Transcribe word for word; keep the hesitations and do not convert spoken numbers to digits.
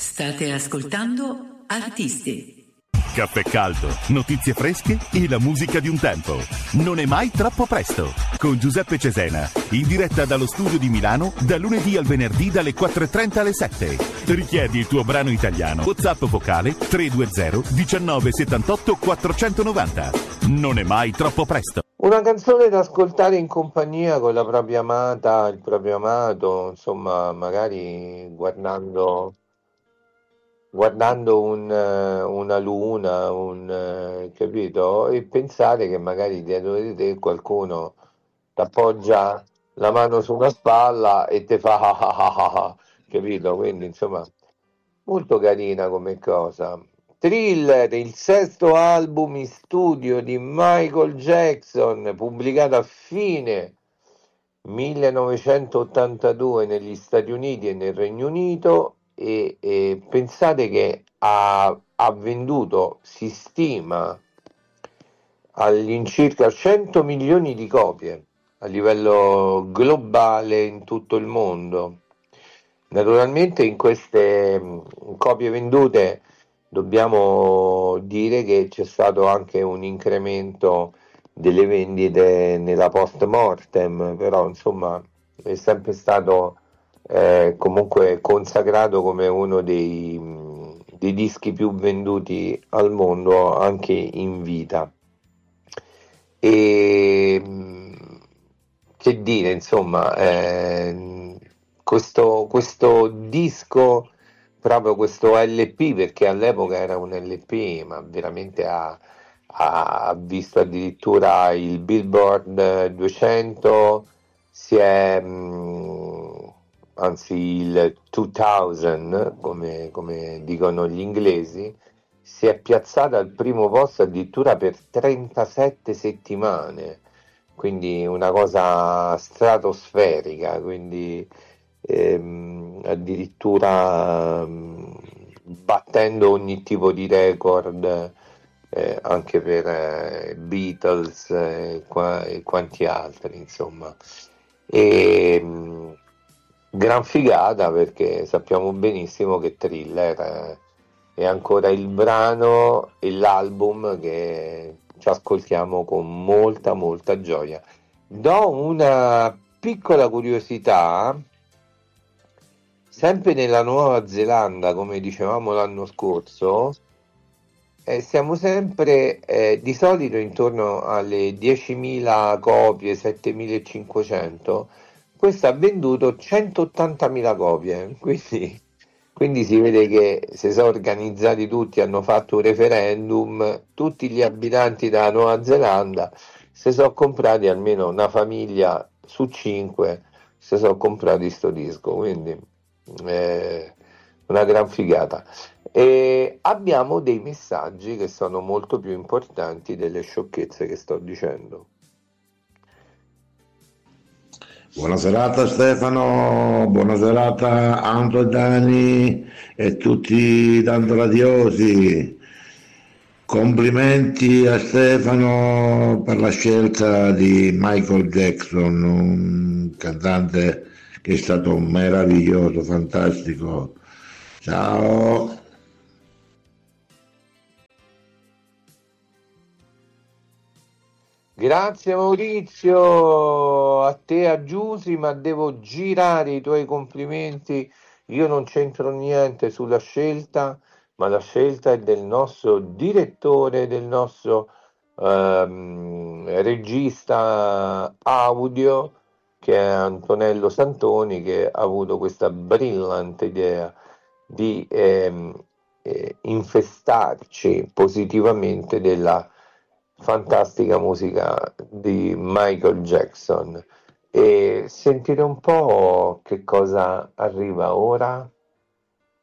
State ascoltando Artisti. Caffè caldo, notizie fresche e la musica di un tempo. Non è mai troppo presto. Con Giuseppe Cesena, in diretta dallo studio di Milano, da lunedì al venerdì dalle quattro e trenta alle sette. Richiedi il tuo brano italiano. WhatsApp vocale tre due zero diciannove settantotto quattrocentonovanta. Non è mai troppo presto. Una canzone da ascoltare in compagnia con la propria amata, il proprio amato, insomma, magari guardando... guardando un, eh, una luna, un, eh, capito? E pensare che magari dietro di te qualcuno ti appoggia la mano su una spalla e te fa ah ah ah ah ah, capito? Quindi insomma molto carina come cosa. Thriller, il sesto album in studio di Michael Jackson, pubblicato a fine millenovecentottantadue negli Stati Uniti e nel Regno Unito. E, e pensate che ha, ha venduto, si stima, all'incirca cento milioni di copie a livello globale in tutto il mondo. Naturalmente in queste mh, copie vendute dobbiamo dire che c'è stato anche un incremento delle vendite nella post mortem, però insomma è sempre stato Eh, comunque consacrato come uno dei, dei dischi più venduti al mondo anche in vita. E che dire, insomma, eh, questo, questo disco, proprio questo L P, perché all'epoca era un L P, ma veramente ha, ha visto addirittura il Billboard duecento, si è mh, anzi il duemila, come, come dicono gli inglesi, si è piazzata al primo posto addirittura per trentasette settimane, quindi una cosa stratosferica, quindi ehm, addirittura ehm, battendo ogni tipo di record, eh, anche per eh, Beatles eh, qua, e quanti altri, insomma. E, mh, gran figata, perché sappiamo benissimo che Thriller è, è ancora il brano e l'album che ci ascoltiamo con molta molta gioia. Do una piccola curiosità, sempre nella Nuova Zelanda, come dicevamo l'anno scorso, eh, siamo sempre eh, di solito intorno alle diecimila copie, settemilacinquecento. Questo ha venduto centottantamila copie, quindi, quindi si vede che si sono organizzati tutti, hanno fatto un referendum, tutti gli abitanti della Nuova Zelanda si sono comprati, almeno una famiglia su cinque si sono comprati sto disco, quindi eh, una gran figata. E abbiamo dei messaggi che sono molto più importanti delle sciocchezze che sto dicendo. Buona serata Stefano, buona serata Anto e Dani e tutti tanto radiosi. Complimenti a Stefano per la scelta di Michael Jackson, un cantante che è stato meraviglioso, fantastico. Ciao. Grazie Maurizio, a te, a Giusy, ma devo girare i tuoi complimenti. Io non c'entro niente sulla scelta, ma la scelta è del nostro direttore, del nostro ehm, regista audio, che è Antonello Santoni, che ha avuto questa brillante idea di ehm, eh, infestarci positivamente della fantastica musica di Michael Jackson. E sentite un po' che cosa arriva ora.